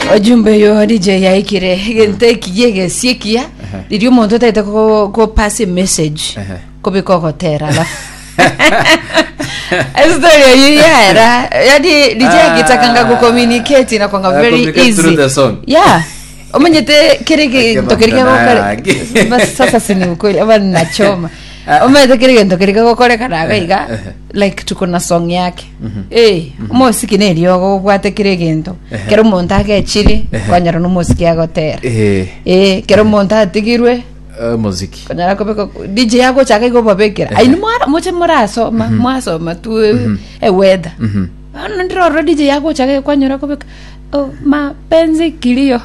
ojumbe yo DJ yaikire gente kiyege siekia dirio monto taita ko pass a message ko be ko hotera la story yara yadi DJ akitakanga ku communicate na kwanga very easy yeah omanyete kirege tokirige ko bas sasa sini ukweli aba nachoma omanyete kirege tokirige ko kore karaga like tuko na song yake mosiki nerio go bwate kirege ndo kero monta ke chiri kwanyara no mosiki agotera kero monta atigirwe muziki kanyara ko beko DJ yako chake go babekera ainu mara moche moraso mwaso matu weather ndiro DJ yako chake kwanyara ko beko mapenzi kilio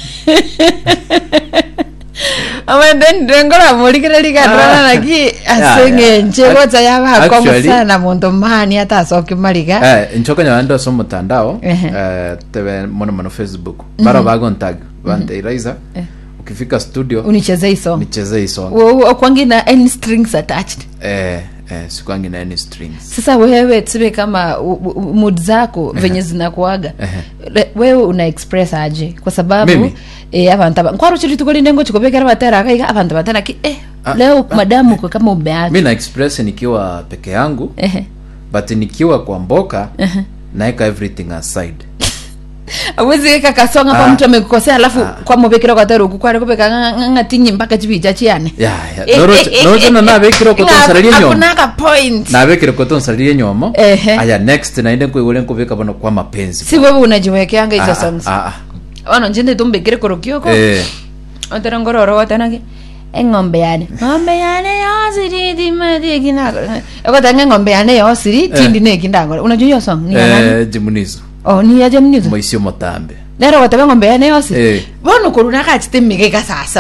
then ngora mulikira ligadrona naki asenge nchego tayaba kwa sana muntu mani hata soki maliga nchoka nyando so mutandao tebe mono Facebook bara bagontag wante iraiza ukifika studio unicheze song kwangina any strings attached sikwangi na any strings. Sasa wewe tsibe kama mood zako venye zinakuaga wewe una express aje kwa sababu abantu kwaro chiri tukoli ndengo chikobekera batera akaiga abantu batana ki leo madamu kwa kama ubeaje mimi na express nikiwa peke yangu but nikiwa kwa mboka naika everything aside. Awezi kakasonga kwa mtu amekukosea alafu kwa mobekera kwa tero kukware kubeka ngatinyi mpaka chibicha chiane no na bekira ko tonsariye nyomo hakuna point na bekira ko tonsariye nyomo aya next na inde kwigole nkubeka bano kwa mapenzi si wewe unajiwekeanga hizo songs wana njende tumbekire korokioko otera ngororo watanage ngombe yane yosiri dimadi kinako akotanga ngombe yane yosiri tindi ne kindango unajua hiyo song ni nani Jimunizo ni ya Jimunizo Moisio Motambe lero watabe ngombe yane yosiri bono koruna kachite migeka sasa